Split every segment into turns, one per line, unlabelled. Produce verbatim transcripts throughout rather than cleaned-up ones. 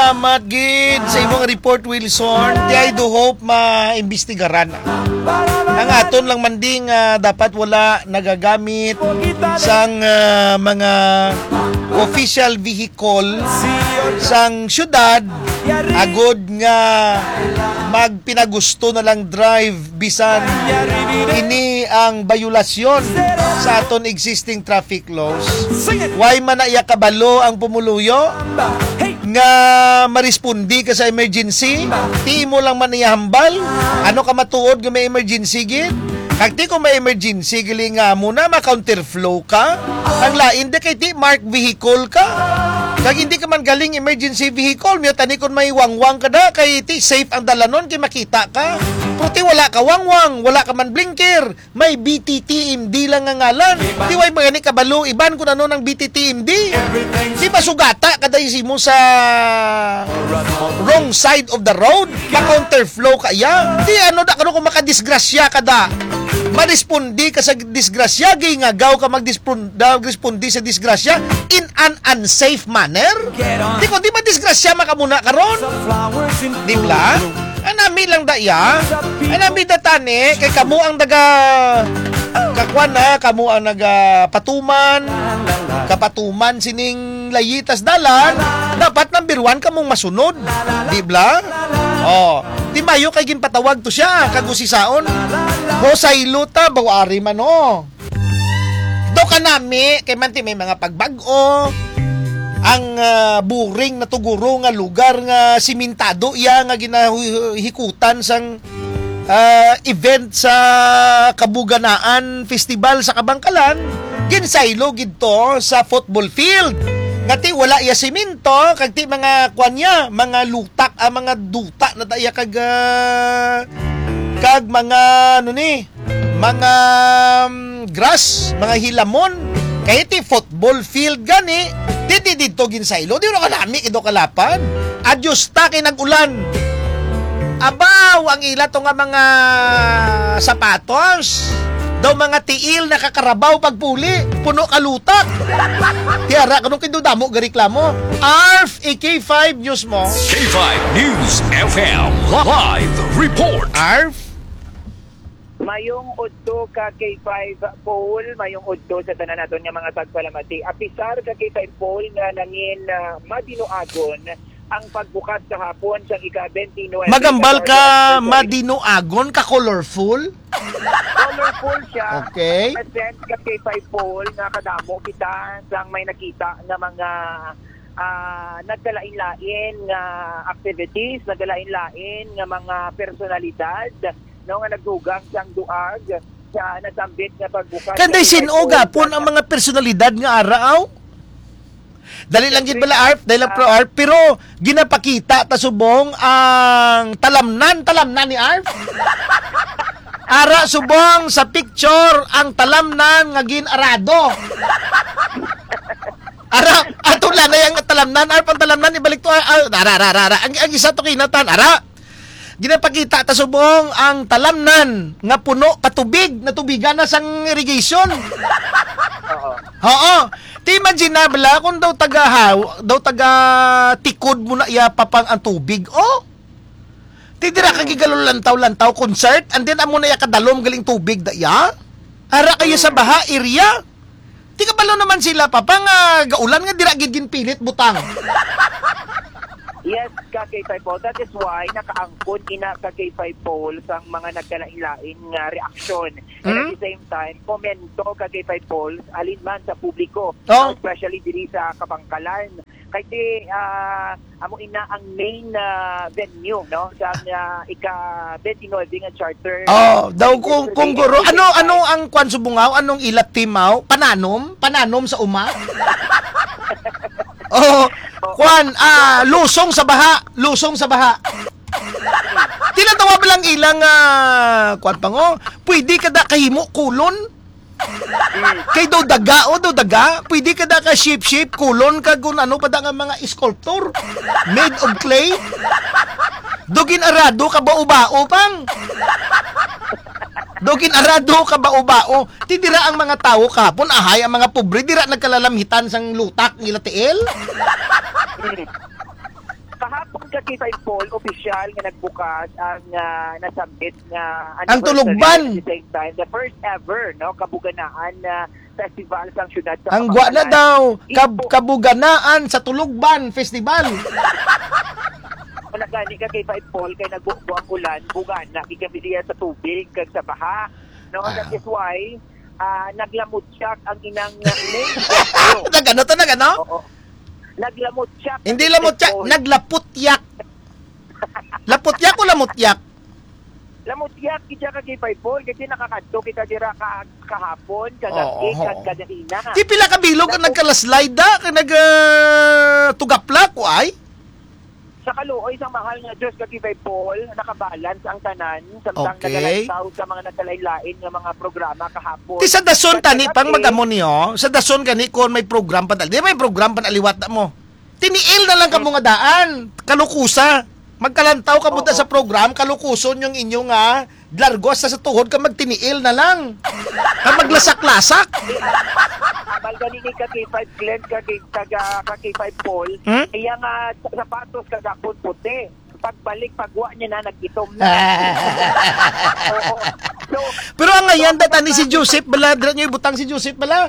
salamat gid sa imong report, Wilson. Di I do hope maimbestigaran. Ang aton lang manding uh, dapat wala nagagamit sang uh, mga official vehicle sang syudad agod nga magpinagusto na lang drive bisan ini ang bayulasyon sa aton existing traffic laws. Why man na iya kabalo ang pumuluyo nga marespondi ka sa emergency, ti mo lang man iya hambal. Ano ka matuod nga may emergency gid? Kag ti ko may emergency gali nga mo na ma-counterflow ka. Ang lain de kay ti mark vehicle ka. Kag hindi ka man galing emergency vehicle, miyo tani kon may wangwang ka da kay ti safe ang dalanon kay makita ka. Puti wala ka wangwang, wala ka man blinker, may B T T M D lang nga ngalan. Di way magani kabalo iban kun ano ng B T T M D. Di ba sugata kada mo sa wrong side of the road, ma-counterflow ka ya. Di ano da kano kung makadisgrasya ka da. Marespondi ka sa disgrasya, gay nga gaw ka magrespondi sa disgrasya in an unsafe manner. Di ko, di ba disgrasya makamuna karon? Di ba? Anami lang da ya. Anami da tani, kay kamu ang daga kakwan na, kamu ang naga patuman, kapatuman sining layitas dalan, dapat number one kamong masunod. Di ba? Oh, di mayo kay ginpatawag to siya kagusisaon. Hosay luta bawari man o. Do kanami kay manti may mga pagbag-o. Ang uh, buring na tuguro nga lugar nga simentado iya nga ginahikutan sang uh, event sa Kabuganaan Festival sa Kabangkalan, ginsaylo gidto sa football field. Ngati wala iya simento kag ti mga kuanya, mga lutak, ah, mga duta na daya kag uh, kag mga ano ni, mga um, grass, mga hilamon. Kaya ti football field gani, diti dito ginsaylo, di ro kanami ido kalapan. Adyos ta kay nag-ulan. Abaw ang ila to nga mga sapatos. Daw mga tiil nakakarabaw pagpuli, puno kalutak. Tiara, kanong kindudamo gareklamo. A R F, A K five News mo.
K five News F M Live Report.
A R F?
Mayong udto ka K five poll, mayong udto sa tanan naton nga mga tagpalamati. Apisar ka K five poll nga nangin uh, madinuagon ang pagbukas sa hapon sa ika-twenty-nine.
Magambal ka madinuagon ka colorful?
Colorful siya.
Okay.
Present ka K five poll nga kadamo kita sang may nakita nga mga uh, nagdalain-lain nga activities, nagdalain-lain nga mga personalidad no nga nagdugang sang duag sa nasambit nga pagbukas.
Kanday sinuga pon ang mga personalidad nga araaw? Dali lang gid bala A R F, dali lang pro A R F, pero ginapakita ta subong ang talamnan, talamnan ni A R F. Ara subong sa picture ang talamnan nga ginarado. Ara ato la na yang talamnan, A R F ang talamnan ibalik to. Ara ara ara. Ang, ang isa to kinatan, ara. Ginapakita ta subong ang talamnan nga puno patubig, natubigan na sang irrigation. Oo. Oo. Ti imagine na bala kung daw taga haw, daw taga tikod mo na iya papang ang tubig. Oh. Ti dira ka gigalon lantaw-lantaw concert and then amo na iya kadalom galing tubig da iya. Ara kayo sa baha area. Ti kabalo naman sila papang uh, gaulan nga dira gid ginpilit butang.
Yes, ka K five poll. That is why nakaangkon ina ka K five poll sa mga nagkalain-lain nga reaksyon. And mm-hmm. at the same time, komento ka K five poll alin man sa publiko,
oh.
especially diri sa Kabangkalan. Kasi uh, amo ina ang main uh, venue no sa uh, ika-twenty-nine nga charter.
Oh, daw kung kung guro ano ano ang kwan subungaw, anong ilat timaw? Pananom, pananom sa uma. Oh, kwan, ah, lusong sa baha, lusong sa baha. Tinatawa ba lang ilang, ah, kwan pa ngo, pwede ka da kahimo kulon? Kay do daga, o do daga, pwede ka da ka shape-shape kulon, ka kung ano pa da nga mga sculptor, made of clay? Dugin arado ka bao-bao pang. Dugin arado ka bao-bao. Ti dira ang mga tawo kapon ahay ang mga pobre dira nagkalalamhitan sang lutak nila tiil.
ka kay Paul, official nga nagbukas ang uh, nasabit nga
Ang Tulugban.
at the same time, the first ever no kabuganaan na festival sa syudad sa
Ang gwa na
Kapampangan.
daw, kab
Ipo-
kabuganaan sa Tulugban Festival.
Kung nagani ka kay Paul, kay nagbuo ang ulan, bugana, kikami diya sa tubig, kag sa baha. No,
Ah.
that is why, ah, naglamot siya ang inang uh, main guest.
Nagano to, nagano?
Oo. Naglamot siya.
Hindi lamutyak, naglaputyak. Laputyak o lamutyak?
Lamutyak, kita ka kay Paul, kasi nakakadto kita dira ka, kahapon,
Oo,
kagabi,
oo.
kag kadahina.
Di pila ka bilog ang nagkalaslide da, kag nag uh, tugapla ko ay.
Sa kaluoy, sa mahal nga Diyos kay Paul, nakabalance ang tanan, samtang
Okay.
nagalantaw sa mga nagkalaylain nga mga programa kahapon.
Ti sa dason tani pang
Kagabi,
magamo niyo, sa dason gani kon may program pa. Di may program pa aliwat na mo. Tiniil na lang ka mo nga daan, kalukusa. Magkalantaw ka mo da
Oo.
sa program, kalukuson yung inyong nga largos sa sa tuhod ka magtiniil na lang. Ka maglasak-lasak.
Abal gani ni ka kay Five Glenn, ka kay taga ka kay Five Paul,
Hmm?
iya nga sapatos kagapon puti. Pagbalik, pagwa niya na, nag-itom na. Oo. So,
Pero ang ngayon data ni si Joseph bala, dira niyo ibutang si Joseph bala.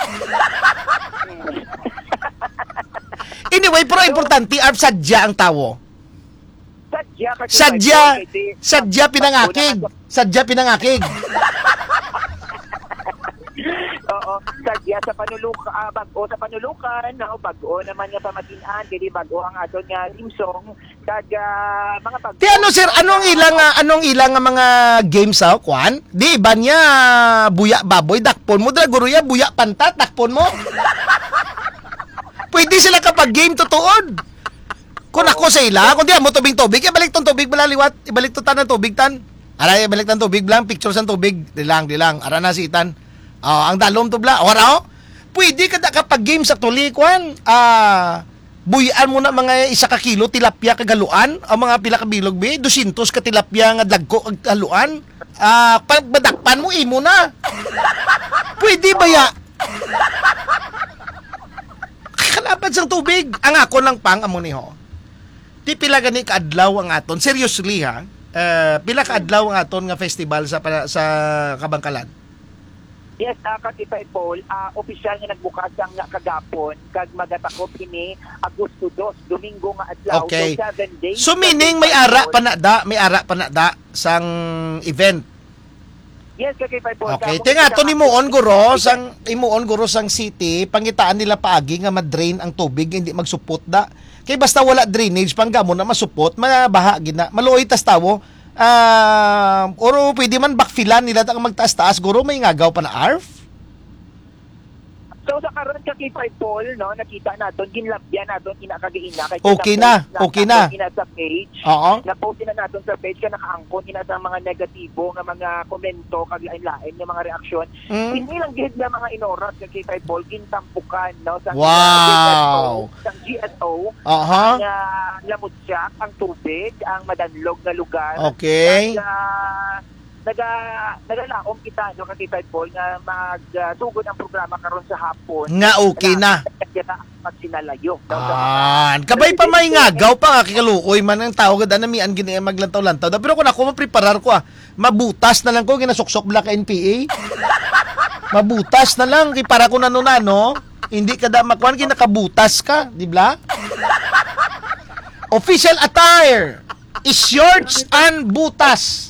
Anyway, pero importante arp sadya ang tawo.
sadya ka kay
Sadya,
Five Paul, kasi-
sadya pinangakig. Sadya pinangakig.
Oo, sadya sa panulukan, ah, bago sa panulukan, no, bago naman nga pamaginan, kaya bago ang aton nga simsong, kag ah, mga bago.
Ti ano sir, anong ilang nga- anong ilang nga mga games sa kwan? Di ba niya buya baboy dakpon mo dra guro ya buya pantat dakpon mo? Pwede sila kapag game tutuod. Kung ako sa ila, kung di mo tubig tubig, ibalik tong tubig bala liwat, ibalik to tan tubig tan. Ara ibalik tan tubig lang, picture sa tubig, di lang, di lang. Ara na si itan. Oh, ang dalom to bla. Ora oh. Pwede ka da kapag game sa tuli kwan. Ah, buyan mo na mga isa ka kilo tilapia kagaluan, ang mga pila ka bilog be, two hundred ka tilapia nga dagko kag haluan. Ah, pag badakpan mo imo na. Pwede ba ya? Kalapad sang tubig. Ang ako lang pang amo ni ho. Di pila gani kaadlaw ang aton. Seriously ha. Eh, pila kaadlaw ang aton nga festival sa pa- sa Kabangkalan.
Yes, uh, kay Five Paul, ah, opisyal nga nagbukas ang nga kagapon, kag magatakop ini Agosto dos, Domingo nga adlaw,
Okay.
so seven days.
So meaning may ara pa na da, may ara pa na da sang event.
Yes, kay Five Paul.
Okay,
Kamo
tinga
kita-
to ni muon guro sang imuon guro sang city, pangitaan nila paagi nga ma-drain ang tubig hindi magsupot da. Kay basta wala drainage panggamo na masupot, mabaha gina. Maluoy tas tawo. Ah, oro pwede man backfillan nila ta magtaas-taas guro may ngagaw pa na arf.
So sa karon ka kay Five Paul, no, nakita naton ginlabyan naton kinakagaina kay
Okay na, okay na.
Ina sa page.
Oo.
Na-post na naton sa page ka nakaangkon ina sa mga negatibo nga mga komento kag lain-lain nga mga reaksyon.
Mm.
Hindi lang gid nga mga inoras kay Five Paul gintampukan, no, sa
Wow.
sa G S O.
Aha.
Nga lamutsak ang tubig, ang madanlog na lugar.
Okay.
At, ah, naga nagalaom kita no kay Five Paul nga magsugod ang programa karon sa hapon.
Nga okay na.
Kaya pag sinalayo.
Ah, kabay pa may ngagaw pa nga kikaluoy man ang tao gada na mian gini maglantaw-lantaw. Da pero kung ako mapreparar ko ah, mabutas na lang ko ginasuksok bla ka N P A. Mabutas na lang kay para ko nano-nano, hindi ka da makwan kinakabutas ka, di ba? Official attire is shorts and butas.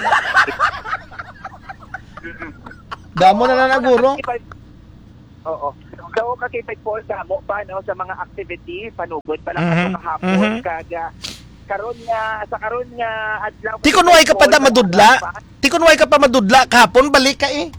Damo na na naguro.
Oo. So kasi Five Paul sa mo pa no sa mga activities panugod pa lang
Mhm,
mm kahapon
mhm.
kaga karon nga sa karon nga adlaw.
Ti kunway ka pa da madudla. Ti kunway ka pa madudla kahapon balik ka eh.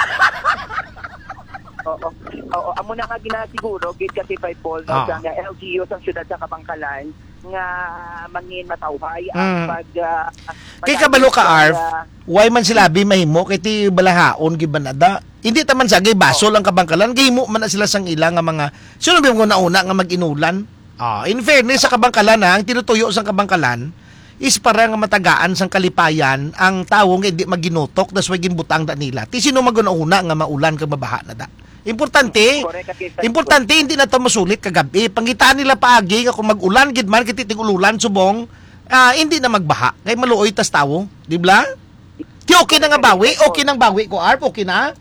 Oo. Oo, amo na nga ginasiguro gid kasi Five Paul no
Ah.
sa nga L G U sa siyudad sa Kabangkalan nga mangin matawhay
Mm.
ang pag ah,
Kay kabalo ka,
pag-
Arf, why man sila bi mahimo kay ti balahaon gibanada. Hindi taman sa gay baso lang Kabangkalan, gihimo man na sila sang ilang nga mga sino ba mo nauna nga mag-inulan. Ah, in fairness sa Kabangkalan ha, ang tinutuyo sang Kabangkalan is para nga matagaan sang kalipayan ang tawo nga hindi maginutok das way ginbutang da nila. Ti sino maguna-una nga maulan kag mabaha na da. Importante,
Correct, kasi Five
importante hindi na to masulit kagabi. Pangitaan nila paagi nga kung mag-ulan gid man kiti tig ululan subong ah, hindi na magbaha. Kay maluoy tas tawo, di ba? Ti okay na nga bawi, okay nang bawi ko Arp, okay na.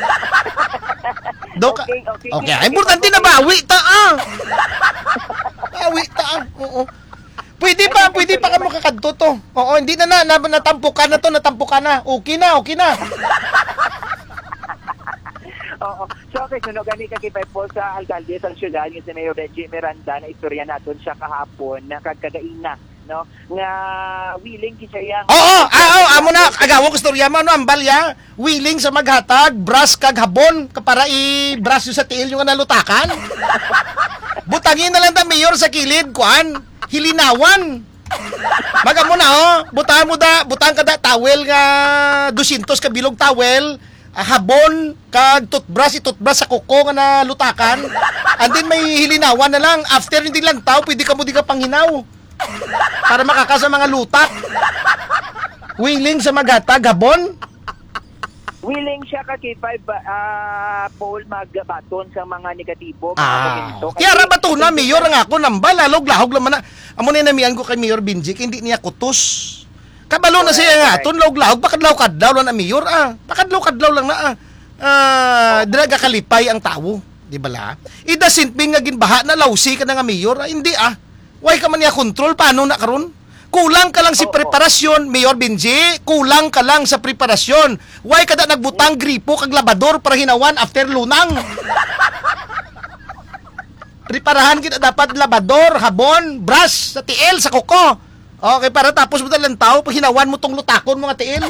Do ka.
Okay, okay.
Okay, ay importante na bawi ta ah. Bawi ta ah. Oo. Pwede pa, pwede pa ka makakadto to. Oo, hindi na na, na natampukan na to, natampukan na. Okay na, okay na.
Oo. So, okay, sunog gani ka kipay po sa alkalde sa syudad, yung si Mayor Reggie Miranda, na istorya natin siya kahapon, na kagkagaina, no? Nga willing ki siya yang...
Oo, ah, oo, amo na, agawo ko storya mo, no, ambal ya. Willing sa maghatag, brush kag habon, para i-brush yung sa tiil yung nalutakan. Butangin na lang ta, Mayor, sa kilid, kuan, hilinawan. Magamo na, oh, butahan mo da, butahan ka da, towel nga, dusintos ka bilog towel, ah, habon, kag toothbrush, i-toothbrush sa kuko nga nalutakan. And then may hilinawan na lang, after hindi lang tao, pwede ka mo di ka panghinaw. Para makakasa mga lutak. Willing sa maghatag habon?
Willing siya ka kipay uh, Paul magbaton sa mga negatibo. Mga
Ah,
komento.
kaya ra ba to na, Mayor, ang ako nambal, lalog-lahog naman na. Amo na namian ko kay Mayor Binjik, hindi niya kutos. Kabalo na siya nga, aton lawg-lahog, pakadlaw-kadlaw lang na Mayor, ah. Pakadlaw-kadlaw lang na, ah. Ah, diraga kalipay ang tawo, di ba la? Ida sintbing nga ginbaha na lawsi ka na nga Mayor, ah. Hindi ah. Why ka man niya control, paano na karon? Kulang ka lang si preparasyon, Mayor Benji. Kulang ka lang sa preparasyon. Why ka da nagbutang gripo kag labador para hinawan after lunang? Preparahan kita dapat labador, habon, brush, sa tiil, sa kuko. Okay, para tapos mo talang tao, pag hinawan mo tong lutakon mga tiil.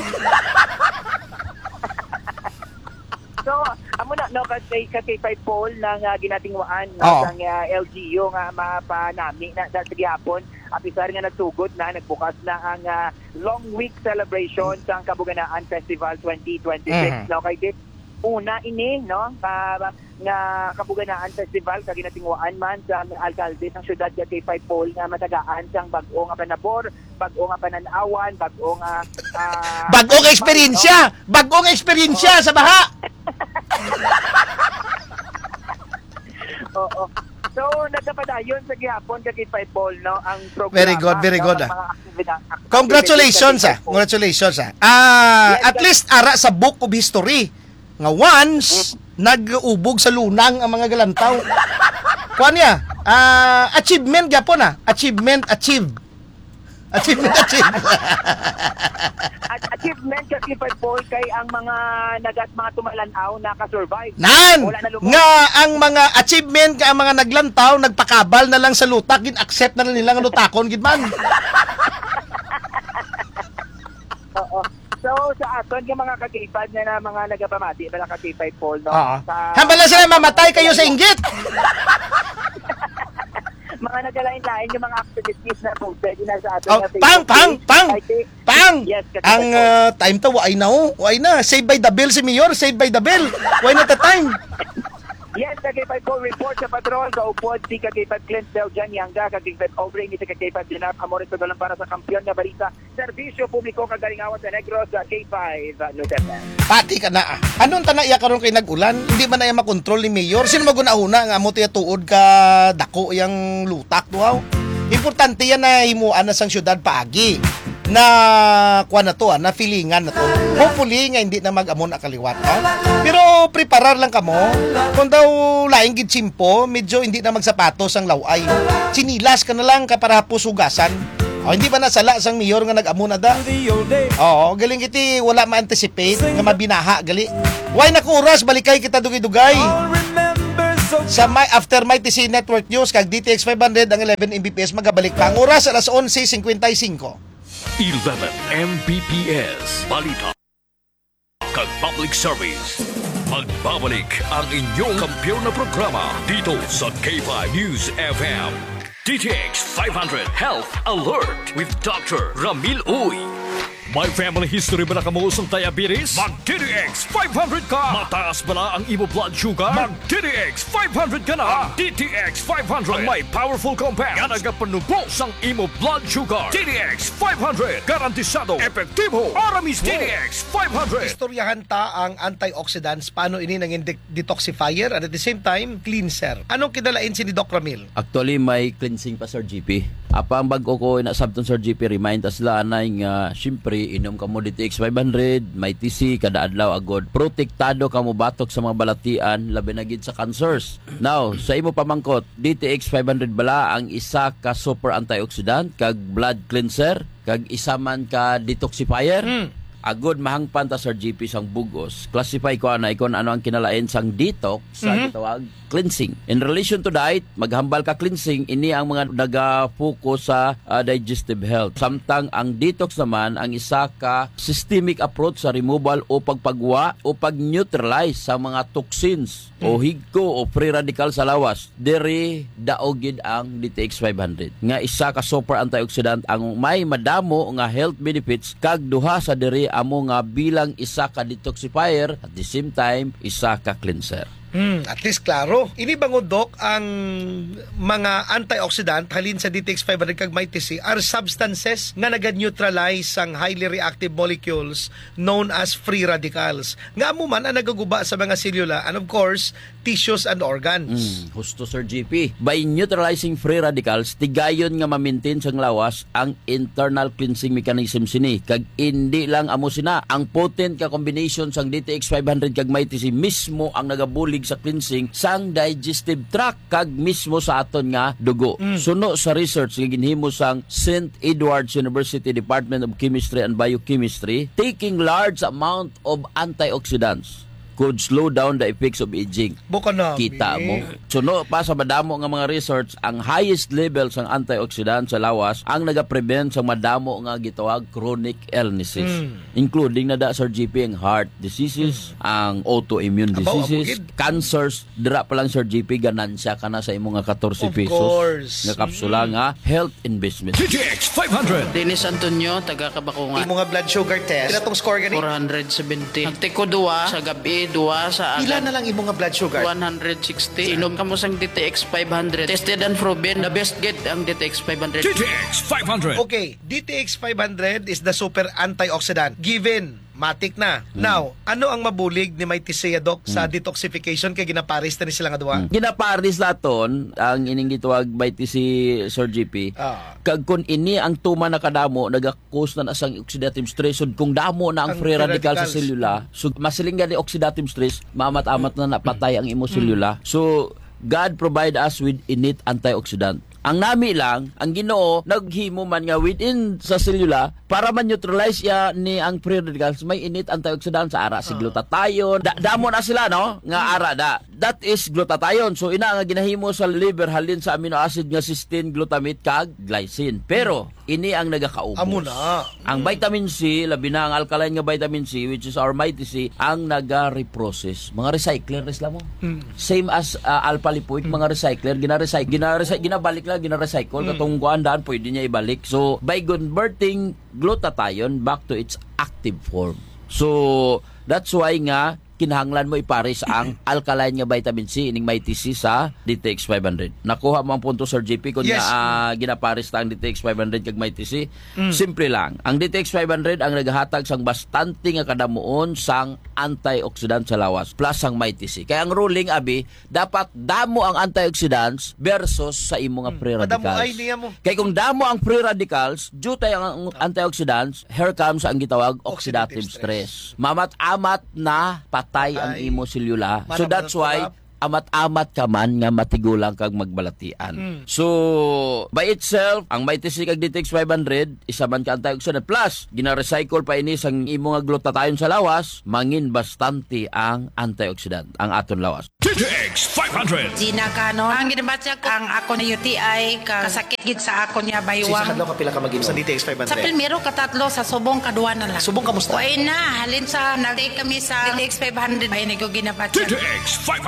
So, amo na no kasi kay kay Paul nang uh, ginatingwaan
Oo.
ng uh, L G U nga mapanami na sa gihapon apisar nga nagsugod na nagbukas na ang uh, long week celebration sa Kabuganaan Festival twenty twenty-six.
Mhm.
No kay dit una ini no ka, nga Kabuganaan Festival kag ginatingwaan man sa alkalde ng syudad kay kay Paul nga matagaan sang bag-o nga panabor, bag-o nga pananawan, bag-o nga uh,
Bagong eksperyensya! Bagong eksperyensya sa baha!
Oo. So, nagpadayon sa gihapon kay Pai Paul, no, ang programa.
Very good, very
no,
good,
ng
ah.
mga aktibidad- activities
Congratulations
sa
ah.
Kay Paul.
Congratulations ah. Ah,
Yes,
at
yes.
least ara sa book of history nga once nag-ubog sa lunang ang mga galantaw. Kuan niya? Ah, achievement gyapon ah. Achievement achieved. Achievement achieved.
At achievement kay Pai Paul kay ang mga nagat mga tumalanaw naka-survive.
Nan
Wala na lumabas.
nga ang mga achievement nga ang mga naglantaw nagpakabal na lang sa lutak gid accept na lang nila nga lutakon gid man.
Oo. So, sa aton yung mga kakipad na, na mga nagapamati, wala kay Pai Paul, no?
Oo.
Sa-
Hambal na sila mamatay kayo sa inggit.
mga nagalain-lain yung mga activities na po pwede na sa atin.
Oh,
na
pang,
Facebook
pang,
page.
pang,
I think-
pang.
Yes, kasi
Ang
po.
uh, time to, why na oh. Why na. Save by the bell si Mayor. Save by the bell. Why not the time?
Yes, kagipad ko report sa patrol sa upod si kagipad Clint Beljan Yanga, kagipad Aubrey ni si kagipad Dinap Amores Todolan para sa kampiyon na balita. Serbisyo publiko kagalingawan sa Negros sa K five Nutepe.
Pati ka na ah. Anong tanaya karon kay nag-ulan? Hindi man na yung makontrol ni Mayor. Sino maguna-una nga mo tiya tuod ka dako yang lutak wow. Importante yan na himuan na sang syudad paagi na kuha na to, ah, na feelingan na to. Hopefully nga hindi na mag-amon na kaliwat. Ha? Pero preparar lang kamo. Kung daw laing gid simpo, medyo hindi na magsapatos ang laway. Sinilas ka na lang kapara pusugasan. O, hindi ba nasala sang Mayor nga nag-amon na da? Oo, galing kiti wala ma-anticipate nga mabinaha gali. Why nakuras balikay kita dugay-dugay. Sa my after my T C Network News kag D T X five hundred ang eleven M B P S magabalik pa ang oras alas onse fifty-five.
eleven M B P S Balita kag Public Service. Magbabalik ang inyong kampiyon na programa dito sa K five News F M. D T X five hundred Health Alert with Doctor Ramil Uy. May family history ba na kamuusong diabetes? Mag-D D X five hundred ka! Mataas ba na ang imo blood sugar? Mag-D D X five hundred ka na! Ang D T X five hundred ang may powerful compound nga nagapanubos ang imo blood sugar. D D X five hundred garantisado, epektibo, para mismo. D D X five hundred.
Istoryahan ta ang antioxidants, paano ini nang de- detoxifier and at the same time cleanser. Anong kinalain si ni Doc Ramil?
Actually, may cleansing pa, Sir G P. Apa ang bago ko na sabton, Sir G P, remind us la na nga, syempre, inom ka mo D T X five hundred, may T C, kada adlaw agod. Protektado ka mo batok sa mga balatian, labi na gid sa cancers. Now, sa imo pamangkot, D T X five hundred bala ang isa ka super antioxidant, kag blood cleanser, kag isa man ka detoxifier.
Hmm.
Agod mahangpan ta, Sir G P, sang bugos. Classify ko na ikon ano ang kinalain sang detox sa
Mhm.
gitawag cleansing. In relation to diet, maghambal ka cleansing, ini ang mga naga-focus sa uh, digestive health. Samtang ang detox naman ang isa ka systemic approach sa removal o pagpagwa o pag-neutralize sa mga toxins o higko o free radical sa lawas. Diri daogid ang D T X five hundred. Nga isa ka super antioxidant ang may madamo nga health benefits kag duha sa diri amo nga bilang isa ka detoxifier at the same time isa ka cleanser.
Hmm, at least klaro. Ini bangod Doc ang mga antioxidant halin sa D T X five hundred kag may T C are substances nga naga-neutralize ang highly reactive molecules known as free radicals. Nga amo man ang nagaguba sa mga selula and of course tissues and organs.
Mm, husto, Sir G P. By neutralizing free radicals, tigayon nga ma-maintain sang lawas ang internal cleansing mechanism sini. Kag hindi lang amo sina, ang potent ka combination sang D T X five hundred kag may T C mismo ang nagabulig sa cleansing sang digestive tract kag mismo sa aton nga dugo. Mm. Suno sa research nga ginhimo sang Saint Edward's University Department of Chemistry and Biochemistry, taking large amount of antioxidants could slow down the effects of aging.
Buka na.
Kita mo. Suno pa sa madamo nga mga research, ang highest levels ng antioxidant sa lawas ang nagaprevent sa madamo nga gitawag chronic illnesses.
Mm.
Including na da, Sir G P, ang heart diseases, mm. ang autoimmune
Abaw,
diseases,
abugid.
cancers. Dira pa lang, Sir G P, ganansya ka na sa imo nga
Of
fourteen pesos.
course.
Nga kapsula nga health investment.
D T X five hundred.
Dennis Antonio, taga Kabakungan.
Imo nga blood sugar test. Kinatong score gani?
four seventy. Nagtiko duwa sa gabi, duwa sa
Pila
agad.
na lang imo nga blood sugar?
one sixty. Inom ka mo sang D T X five hundred. Tested and proven. The best get ang D T X five hundred.
D T X five hundred.
Okay, D T X five hundred is the super antioxidant. Given, matik na.
Hmm.
Now, ano ang mabulig ni may T C Doc sa detoxification kay ginaparis na ni sila nga duwa?
Ginaparis laton ang ining gitawag by T C, Sir G P.
Ah.
Kag kun ini ang tuma na kadamo nagakos na asang oxidative stress sud kung damo na ang,
Ang
free
free
radical sa
radicals.
selula, so masilinggan ni oxidative stress, maamat-amat na napatay ang imo selula. So God provide us with innate antioxidant. Ang nami lang, ang Ginoo naghimo man nga within sa selula para man-neutralize ya ni ang free radicals, may innate antioxidant sa ara si glutathione. Da, damo na sila no nga ara da. That is glutathione. So ina nga ginahimo sa liver halin sa amino acid nga cysteine, glutamate kag glycine. Pero ini ang nagakaubos.
Amo na.
Ang vitamin C, labi na ang alkaline nga vitamin C, which is our mighty C, ang naga-reprocess. Mga recycler res mo. Same as uh, alpha lipoic, mga recycler, gina-recycle, gina-recycle, ginabalik lang, gina-recycle, katong kuandaan, pwede niya ibalik. So, by converting glutathione back to its active form. So, that's why nga, kinahanglan mo ipares ang alkaline nga vitamin C ining may T C sa D T X five hundred. Nakuha mo ang punto, Sir G P, kung
Yes.
na, uh, ginapares ta ang D T X five hundred kag may T C. Simple lang. Ang D T X five hundred ang nagahatag sang bastante nga kadamuon sang antioxidant sa lawas plus ang may T C. Kaya ang ruling abi, dapat damo ang antioxidants versus sa imo nga free radicals.
Madamo ay niya mo.
Kaya kung damo ang free radicals, due tayo ang antioxidants, here comes ang gitawag
Oxidative
oxidative stress. Mamat-amat na patay ang
Patay.
imo selula. So
Marap-
that's why
marap-
amat-amat ka man nga matigulang kag magbalatian. So, by itself, ang may T C kag D T X five hundred, isa man ka antioxidant. Plus, gina-recycle pa ini sang imo nga glutathione sa lawas, mangin bastante ang antioxidant, ang aton lawas.
D T X five hundred.
Gina Cano. Ang ginabatya ko, ang ako na U T I, ka, kasakit gid sa ako niya
Sa
baywang.
kadlaw ka pila ka mag-inom sa D T X five
Sa
hundred?
primero, katatlo, sa subong, kaduwa na lang.
Subong kamusta?
Uy na, halin sa, nag-take kami sa D T X five hundred. Ay, nag
D T X five hundred. D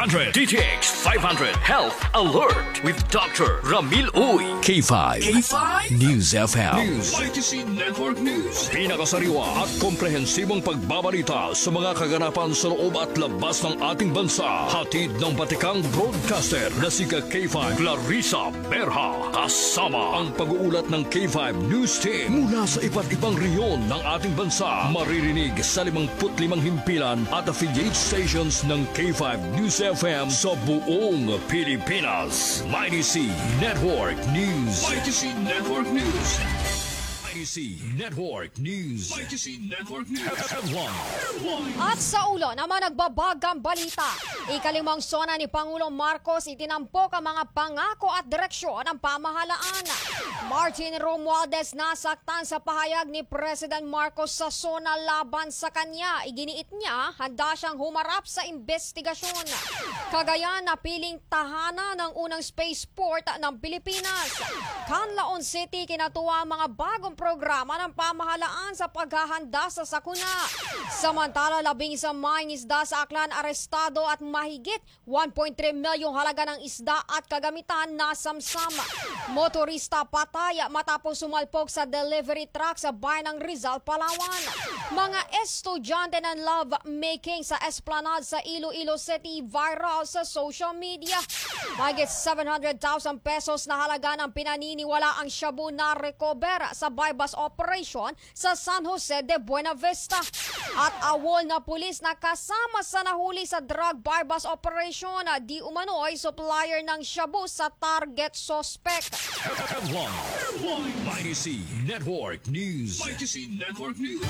D T X five hundred Health Alert with Doctor Ramil Uy. K five. K five News F M. News. Y T C Network News. Pinakasariwa at komprehensibong pagbabalita sa mga kaganapan sa loob at labas ng ating bansa. Hatid ng batikang broadcaster na si K five Clarissa Berha. Kasama ang pag-uulat ng K five News Team mula sa iba't ibang reyon ng ating bansa. Maririnig sa limangput limang himpilan at affiliate stations ng K five News F M sa buong Pilipinas. Y T C Network News. Y T C Network News. Y T C Network News. Y T C Network News. Headline.
At sa ulo naman nagbabagang balita. Ikalimang sona ni Pangulong Marcos itinampok ang mga pangako at direksyon ng pamahalaan. Martin Romualdez nasaktan sa pahayag ni President Marcos sa sona laban sa kanya. Iginiit niya handa siyang humarap sa investigasyon. Cagayan napiling tahana ng unang spaceport ng Pilipinas. Canlaon City kinatuwa ang mga bagong programa ng pamahalaan sa paghahanda sa sakuna. Samantala, labing isang mangingisda sa Aklan arestado at mahigit one point three milyong halaga ng isda at kagamitan na samsam. Motorista patay matapos sumalpok sa delivery truck sa bayan ng Rizal, Palawan. Mga estudyante ng love making sa Esplanade sa Iloilo City viral sa social media. Mahigit seven hundred thousand pesos na halaga ng pinaniniwala ang shabu na recover sa bypass operation sa San Jose de Buena Vista. At awol na pulis na kasama sa nahuli sa drug bypass operation na di umano'y supplier ng shabu sa target suspect.
Headline. Y T C Network News. Y T C Network News.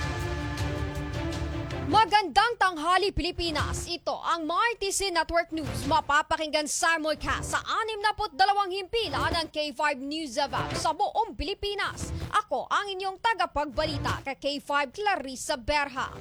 Magandang tanghali Pilipinas. Ito ang Y T C Network News. Mapapakinggan simulcast sa anim na dalawang himpilan ng K five News F M sa buong Pilipinas. Ako ang inyong tagapagbalita kay K five Clarissa Berha.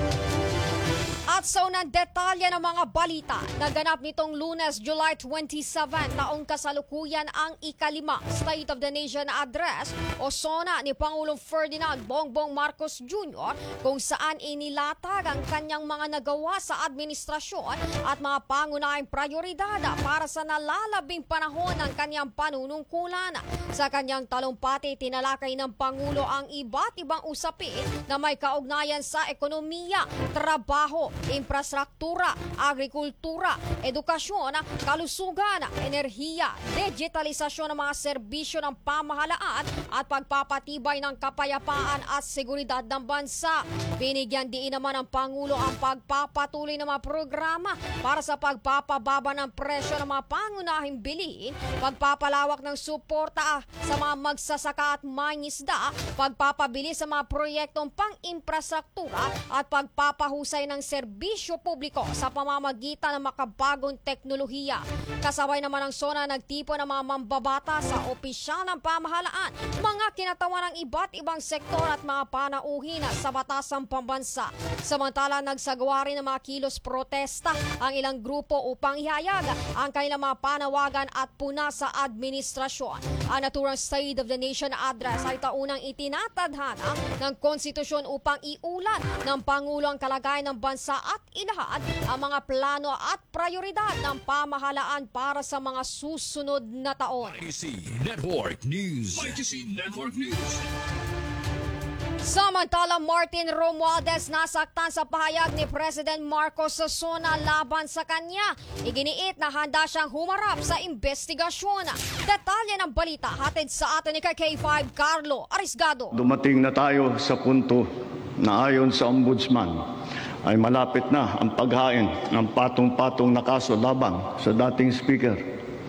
At sa unang detalye ng mga balita, naganap nitong Lunes, July twenty-seven, taong kasalukuyan ang ikalima State of the Nation Address o SONA ni Pangulong Ferdinand Bongbong Marcos Junior kung saan inilatag ang kanyang mga nagawa sa administrasyon at mga pangunahing prioridad para sa nalalabing panahon ng kanyang panunungkulan. Sa kanyang talumpati, tinalakay ng Pangulo ang iba't ibang usapin na may kaugnayan sa ekonomiya, trabaho, infrastruktura, agrikultura, edukasyon, kalusugan, enerhiya, digitalisasyon ng mga serbisyo ng pamahalaan at pagpapatibay ng kapayapaan at seguridad ng bansa. Binigyan diin naman ng Pangulo ang pagpapatuloy ng mga programa para sa pagpapababa ng presyo ng mga pangunahing bilihin, pagpapalawak ng suporta sa mga magsasaka at mangingisda, pagpapabilis sa mga proyektong pang-infrastruktura at pagpapahusay ng serbisyo publiko sa pamamagitan ng makabagong teknolohiya. Kasabay naman ng SONA nagtipo ng mga mambabata sa opisyal ng pamahalaan, mga kinatawan ng iba't ibang sektor at mga panauhin sa batasang pambansa. Samantala, nagsagawa rin ng mga kilos protesta ang ilang grupo upang ihayag ang kanilang mga panawagan at puna sa administrasyon. Ang naturang State of the Nation Address ay taunang itinatadhana ng konstitusyon upang iulat ng Pangulo ang kalagayan ng bansa at ilahad ang mga plano at prioridad ng pamahalaan para sa mga susunod na taon.
Y T C Network News. Y T C Network News.
Samantala, Martin Romualdez nasaktan sa pahayag ni President Marcos sa SONA laban sa kanya. Iginiit na handa siyang humarap sa investigasyon. Detalye ng balita hatid sa atin ni K five Carlo Arisgado.
Dumating na tayo sa punto na ayon sa Ombudsman ay malapit na ang paghain ng patong-patong na kaso laban sa dating speaker.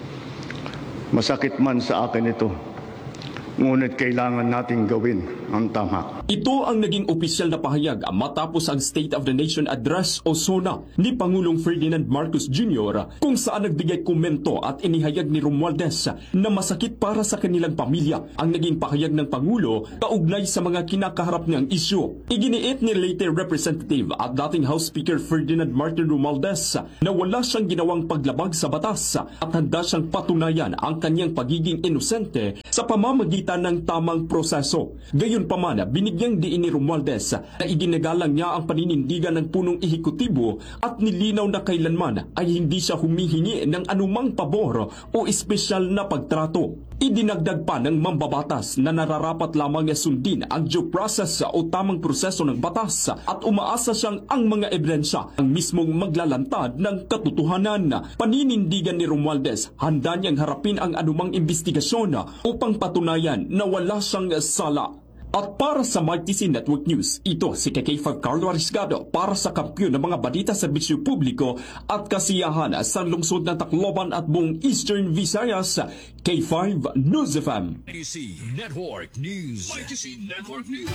Masakit man sa akin ito, ngunit kailangan nating gawin ang tama.
Ito ang naging opisyal na pahayag matapos ang State of the Nation Address o SONA ni Pangulong Ferdinand Marcos Junior kung saan nagbigay komento at inihayag ni Romualdez na masakit para sa kanilang pamilya ang naging pahayag ng Pangulo kaugnay sa mga kinakaharap niyang isyu. Iginiit ni late Representative at dating House Speaker Ferdinand Martin Romualdez na wala siyang ginawang paglabag sa batas at handa siyang patunayan ang kanyang pagiging inosente sa pamamagitan ng tamang proseso. Gayunpaman, binigyan Binigyang diin ni Romualdez na iginagalang niya ang paninindigan ng punong ehekutibo at nilinaw na kailanman ay hindi siya humihingi ng anumang pabor o espesyal na pagtrato. Idinagdag pa ng mambabatas na nararapat lamang niya sundin ang due process o tamang proseso ng batas at umaasa siyang ang mga ebidensya ang mismong maglalantad ng katotohanan. Paninindigan ni Romualdez, handa niyang harapin ang anumang investigasyon upang patunayan na wala siyang sala. At para sa M Y T C Network News, ito si K K five Carlo Arisgado para sa kampyon ng mga balita sa serbisyo publiko at kasiyahan sa lungsod ng Tacloban at buong Eastern Visayas, K five News F M.
M Y T C Network News. M Y T C Network News.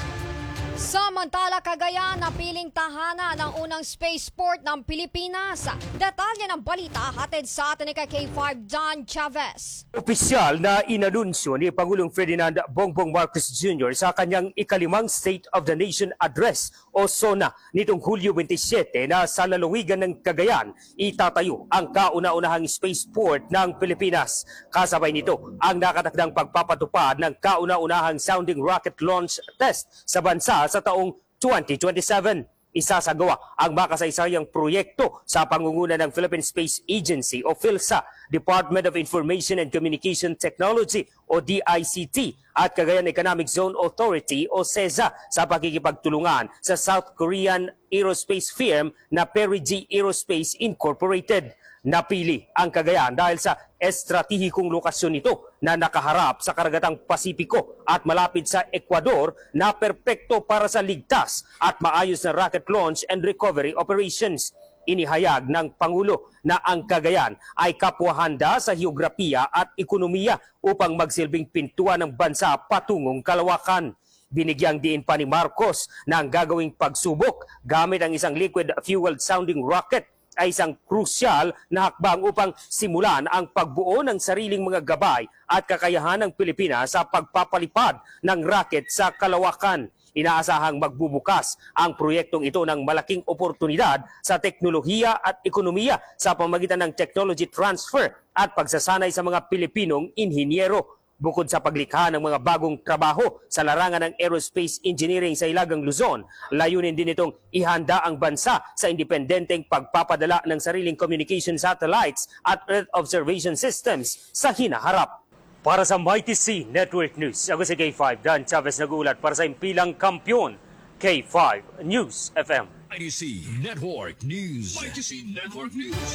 Samantala, Cagayan na piling tahanan ng unang spaceport ng Pilipinas. Detalye ng balita hatid sa atin ni K five Don Chavez.
Opisyal na inanunsyo ni Pangulong Ferdinand Bongbong Marcos Junior sa kanyang ikalimang State of the Nation Address o SONA nitong Hulyo twenty-seven na sa lalawigan ng Cagayan itatayo ang kauna-unahang spaceport ng Pilipinas. Kasabay nito ang nakatakdang pagpapatupad ng kauna-unahang sounding rocket launch test sa bansa sa taong twenty twenty-seven. Isasagawa ang makasaysayang proyekto sa pangunguna ng Philippine Space Agency o PhilSA, Department of Information and Communication Technology o D I C T at Cagayan Economic Zone Authority o SEZA sa pakikipagtulungan sa South Korean aerospace firm na Perigi Aerospace Incorporated. Napili ang Cagayan dahil sa estratehikong lokasyon nito na nakaharap sa karagatang Pasipiko at malapit sa Ecuador na perpekto para sa ligtas at maayos na rocket launch and recovery operations. Inihayag ng Pangulo na ang Cagayan ay kapwahanda sa heograpiya at ekonomiya upang magsilbing pintuan ng bansa patungong kalawakan. Binigyang diin pa ni Marcos na ang gagawing pagsubok gamit ang isang liquid-fueled sounding rocket ay isang krusyal na hakbang upang simulan ang pagbuo ng sariling mga gabay at kakayahan ng Pilipinas sa pagpapalipad ng rocket sa kalawakan. Inaasahang magbubukas ang proyektong ito ng malaking oportunidad sa teknolohiya at ekonomiya sa pamagitan ng technology transfer at pagsasanay sa mga Pilipinong inhinyero. Bukod sa paglikha ng mga bagong trabaho sa larangan ng aerospace engineering sa Ilagang Luzon, layunin din itong ihanda ang bansa sa independenteng pagpapadala ng sariling communication satellites at Earth observation systems sa hinaharap. Para sa M Y T C Network News, ako si K five Dan Chavez nag-uulat para sa impilang kampyon, K five News F M.
M Y T C Network News. M Y T C Network News.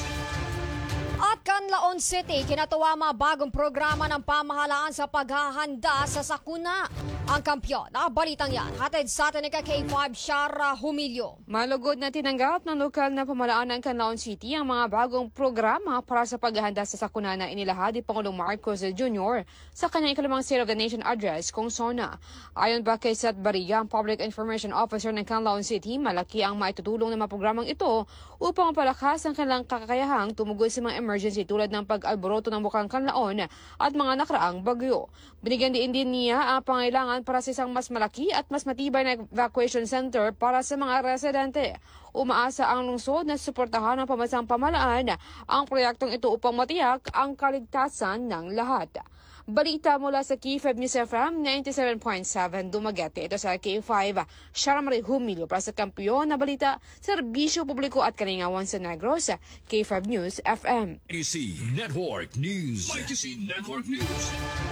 At Canlaon City, kinatuwa mga bagong programa ng pamahalaan sa paghahanda sa sakuna. Ang kampyon, nakabalitang yan, hatid sa atin ni K five Shara Humilio.
Malugod na tinanggap ng lokal na pamahalaan ng Canlaon City ang mga bagong programa para sa paghahanda sa sakuna na inilahad ni Pangulong Marcos Junior sa kanyang ikalimang State of the Nation Address kung SONA. Ayon ba kay Seth Barriga, ang Public Information Officer ng Canlaon City, malaki ang maitutulong ng mga programang ito upang mapalakas ang kanilang kakayahang tumugol sa mga emergency tulad ng pag-alboroto ng bukang Canlaon at mga nakaraang bagyo. Binigyan din din niya ang pangailangan para sa isang mas malaki at mas matibay na evacuation center para sa mga residente. Umaasa ang lungsod na suportahan ng pamansang pamahalaan ang proyektong ito upang matiyak ang kaligtasan ng lahat. Balita mula sa K five News F M ninety-seven point seven Dumaguete. Ito sa K five, Sharamari Humilio para sa kampiyon na balita, serbisyo publiko at kalingawan sa Negros, K five News F M.
M Y T C Network News. M Y T C Network News.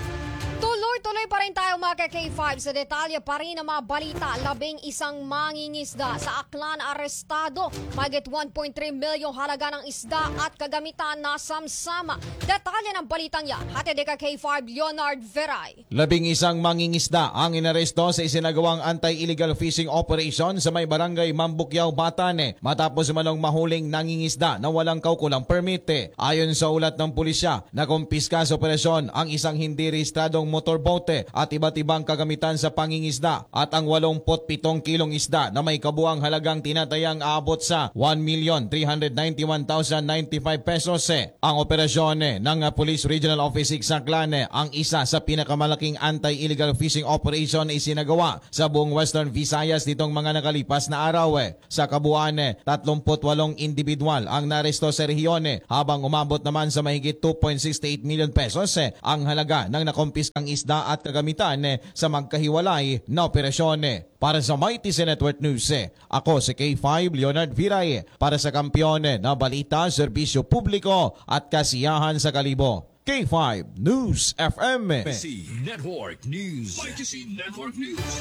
Tuloy-tuloy pa rin tayo mga K five sa detalye pa rin ng mga balita. Labing isang mangingisda sa Aklan arestado. Mahigit one point three milyong halaga ng isda at kagamitan na samsama. Detalye ng balitang yan, hatid ni K five Leonard Veray.
Labing isang mangingisda ang inaresto sa isinagawang anti-illegal fishing operation sa may barangay Mambukyaw, Batane matapos manong mahuling nangingisda na walang kaukulang permite. Ayon sa ulat ng pulisya, nakumpiska sa operasyon ang isang hindi rehistradong motorbote at iba't ibang kagamitan sa pangingisda at ang eighty-seven kilong isda na may kabuang halagang tinatayang aabot sa one million three hundred ninety-one thousand ninety-five pesos. Ang operasyon ng Police Regional Office sa Aklan ang isa sa pinakamalaking anti-illegal fishing operation na isinagawa sa buong Western Visayas nitong mga nakalipas na araw. Sa kabuuan, thirty-eight individual ang naresto sa rehiyon habang umabot naman sa mahigit two point six eight million pesos ang halaga ng nakumpiskang isda
at kagamitan sa magkahiwalay na operasyon. Para sa Mighty C Network News, ako si K five Leonard Viray para sa Kampiyon na Balita, Serbisyo Publiko at Kasiyahan sa Kalibo. K five News F M.
C Network News. Mighty C Network News.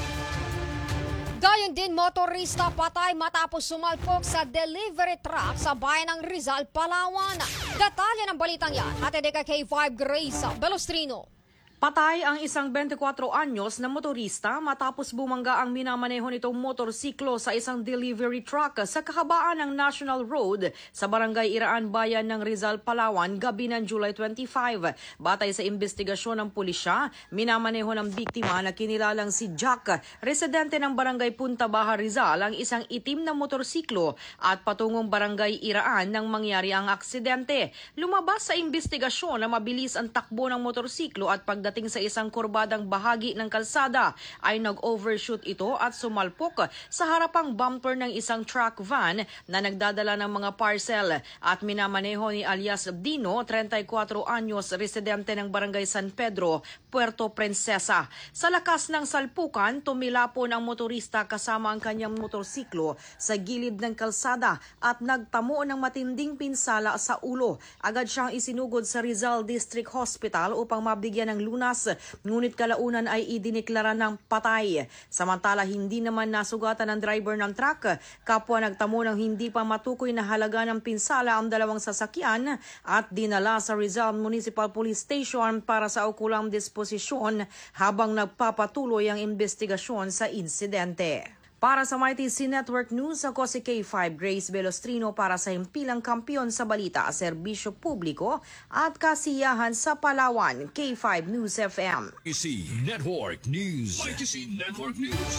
Gayon din, motorista patay matapos sumalpok sa delivery truck sa bayan ng Rizal, Palawan. Detalye ng balitang yan, hatid kay K five Grace Belostrino.
Patay ang isang twenty-four anyos na motorista matapos bumangga ang minamaneho nitong motorsiklo sa isang delivery truck sa kahabaan ng National Road sa Barangay Iraan, Bayan ng Rizal, Palawan, gabi ng July twenty-five. Batay sa investigasyon ng pulisya, minamaneho ng biktima na kinilalang si Jack, residente ng Barangay Punta Baja, Rizal, ang isang itim na motorsiklo at patungong Barangay Iraan nang mangyari ang aksidente. Lumabas sa investigasyon na mabilis ang takbo ng motorsiklo at pagdating Dating sa isang kurbadang bahagi ng kalsada ay nag-overshoot ito at sumalpok sa harapang bumper ng isang truck van na nagdadala ng mga parcel at minamaneho ni alias Dino, thirty-four anyos, residente ng Barangay San Pedro, Puerto Princesa. Sa lakas ng salpukan, tumilapon ang motorista kasama ang kanyang motorsiklo sa gilid ng kalsada at nagtamo ng matinding pinsala sa ulo. Agad siyang isinugod sa Rizal District Hospital upang mabigyan ng lunas, ngunit kalaunan ay idiniklara ng patay. Samantala, hindi naman nasugatan ng driver ng truck. Kapwa nagtamo ng hindi pa matukoy na halaga ng pinsala ang dalawang sasakyan at dinala sa Rizal Municipal Police Station para sa ukulang disposisyon habang nagpapatuloy ang investigasyon sa insidente. Para sa Mighty C Network News, ako si K five Grace Belostrino para sa himpilang kampiyon sa balita, serbisyo publiko at kasiyahan sa Palawan. K five News F M.
Mighty C Network News. Mighty C Network News.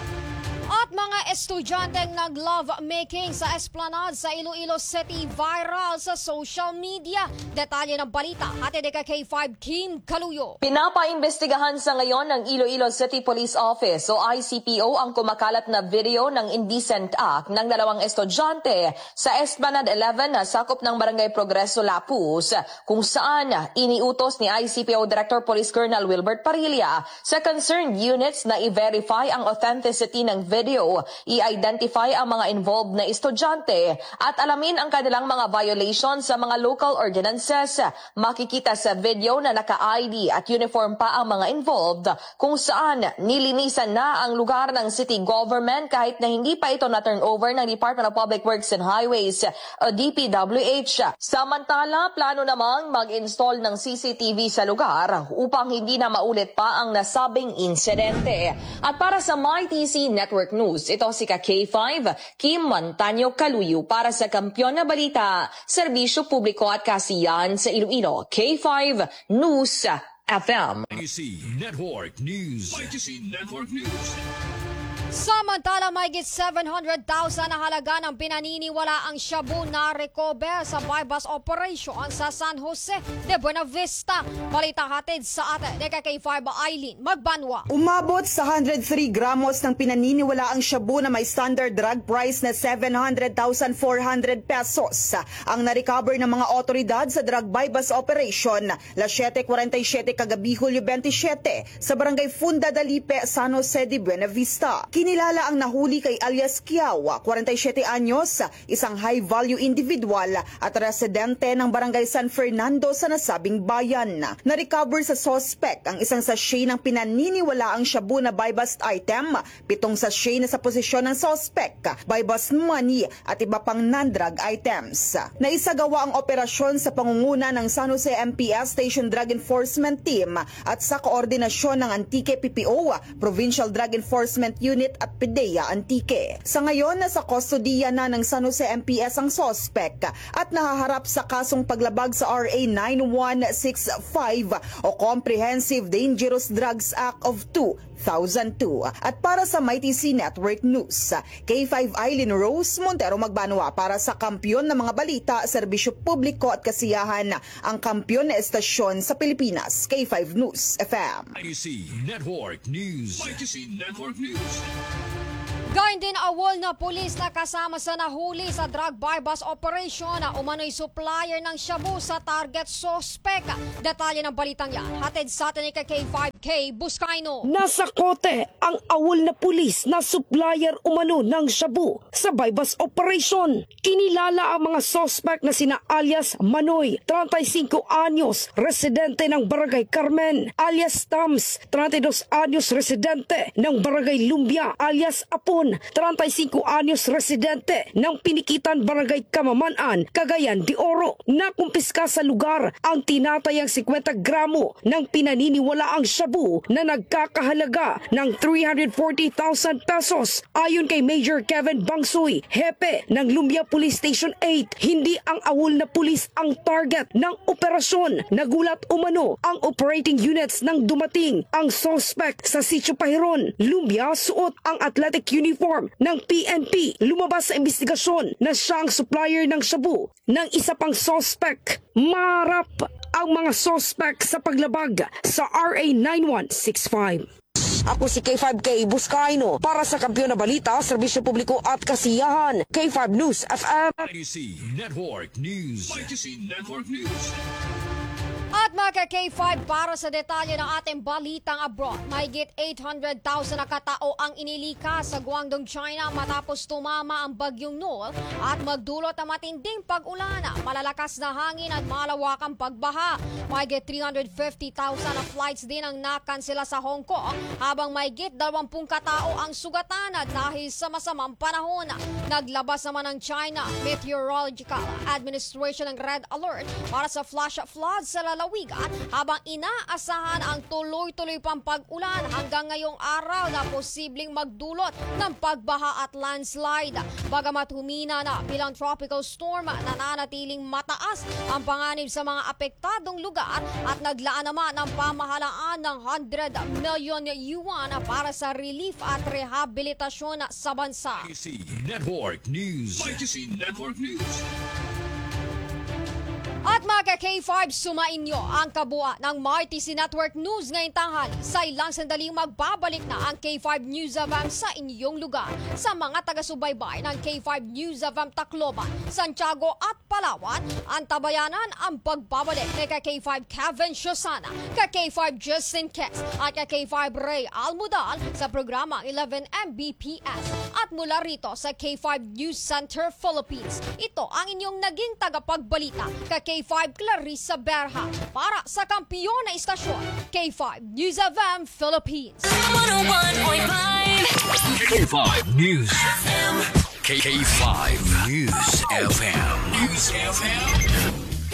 At mga estudyanteng nag-love making sa Esplanade sa Iloilo City viral sa social media. Detalye ng balita, hatid kay K five Kim Kaluyo.
Pinapaimbestigahan sa ngayon ng Iloilo City Police Office o I C P O ang kumakalat na video ng indecent act ng dalawang estudyante sa Esplanade eleven na sakop ng Barangay Progreso, Lapus, kung saan iniutos ni I C P O Director Police Colonel Wilbert Parilla sa concerned units na i-verify ang authenticity ng video, i-identify ang mga involved na estudyante at alamin ang kanilang mga violations sa mga local ordinances. Makikita sa video na naka-I D at uniform pa ang mga involved, kung saan nilinisan na ang lugar ng city government kahit na hindi pa ito na-turn over ng Department of Public Works and Highways o D P W H. Samantala, plano namang mag-install ng C C T V sa lugar upang hindi na maulit pa ang nasabing insidente. At para sa Mighty C Network News, ito si K five Kim Mantanyo Kaluyo para sa Kampiyon na Balita, serbisyo publiko at kasiyahan sa Iloilo. K five News F M.
Mighty C Network News. Mighty C Network News.
Samantala, mahigit seven hundred thousand na halaga ng pinaniniwala ang shabu na recover sa bypass operation sa San Jose de Buena Vista. Balita hatid sa atin ni K five Eileen Magbanwa.
Umabot sa one hundred three gramos ng pinaniniwala ang shabu na may standard drug price na seven hundred thousand four hundred pesos. Ang na-recover ng mga otoridad sa drug bypass operation las seven forty-seven kagabi Hulyo twenty-seven sa Barangay Funda Dalipe, San Jose de Buena Vista. Kinilala ang nahuli kay alias Kiao, forty-seven anyos, isang high-value individual at residente ng Barangay San Fernando sa nasabing bayan. Na-recover sa suspect ang isang sachet ng pinaniniwala ang shabu na buy-bust item, pitong sachet na sa posisyon ng suspect, buy-bust money at iba pang non-drug items. Naisagawa ang operasyon sa pangunguna ng San Jose M P S Station Drug Enforcement Team at sa koordinasyon ng Antique P P O, Provincial Drug Enforcement Unit at P D E A Antique. Sa ngayon, nasa kustodiya na ng San Jose M P S ang suspect at nahaharap sa kasong paglabag sa R A nine one six five o Comprehensive Dangerous Drugs Act of two thousand two. At para sa Mighty C Network News, K five Eileen Rose Montero Magbanwa para sa Kampiyon ng mga balita, serbisyo publiko at kasiyahan, ang kampiyon na estasyon sa Pilipinas. K five News F M.
Mighty C Network News. Mighty C Network News.
Gayun din awol na pulis na kasama sa nahuli sa drug bypass operation na umano'y supplier ng shabu sa target suspect. Detalye ng balitang yan, hatid sa atin ni K five K Buscaino.
Nasa kote ang awol na pulis na supplier umano ng shabu sa bypass operation. Kinilala ang mga suspect na sina alias Manoy, thirty-five anyos, residente ng Barangay Carmen, alias Tams, thirty-two anyos, residente ng Barangay Lumbia, alias Apon, thirty-five anyos, residente ng Pinikitan, Barangay Kamamanan, Cagayan de Oro. Nakumpiska sa lugar ang tinatayang fifty gramo ng pinaniniwalaang shabu na nagkakahalaga ng three hundred forty thousand pesos. Ayon kay Major Kevin Bangsoy, hepe ng Lumbia Police Station eight, hindi ang awol na pulis ang target ng operasyon. Nagulat umano ang operating units nang dumating ang suspect sa Sitio Pahiron, Lumbia, suot ang athletic uniform ng P N P. Lumabas sa investigasyon na siya ang supplier ng shabu ng isa pang suspect. Marap ang mga suspect sa paglabag sa R A ninety-one sixty-five. Ako si K five K Buscaino para sa Kampiyon na Balita, Serbisyo Publiko at Kasiyahan. K five News F M.
I T C Network News. I T C Network News.
At mga K five, para sa detalye ng ating balitang abroad, mahigit eight hundred thousand na katao ang inilikas sa Guangdong, China matapos tumama ang bagyong Noel at magdulot ng matinding pag-ulan, malalakas na hangin at malawakang pagbaha. Mahigit three hundred fifty thousand na flights din ang nakansela sa Hong Kong, habang mahigit twenty katao ang sugatan dahil sa masamang panahon. Naglabas naman ng China Meteorological Administration ng red alert para sa flash floods sa lalawigan, habang inaasahan ang tuloy-tuloy pang pag-ulan hanggang ngayong araw na posibleng magdulot ng pagbaha at landslide. Bagamat humina na bilang tropical storm, nananatiling mataas ang panganib sa mga apektadong lugar at naglaan naman ng pamahalaan ng one hundred million yuan para sa relief at rehabilitasyon sa bansa.
I T C Network News. I T C Network News.
At mga K five, sumainyo ang kabua ng M R T C Network News ngayong tanghali. Sa ilang sandaling magbabalik na ang K five News of M sa inyong lugar. Sa mga taga-subaybay ng K five News of M Tacloban, Santiago at Palawan, ang tabayanan ang pagbabalik kay K five Kevin Shosana, kay K five Justin Kess at kay K five Ray Almudal sa programang eleven M B P S. At mula rito sa K five News Center Philippines, ito ang inyong naging tagapagbalita kay K five Clarissa Berha para sa kampiyon na istasyon, K five News of M Philippines.
one oh one point five K five News F M. K five News F M. News F M.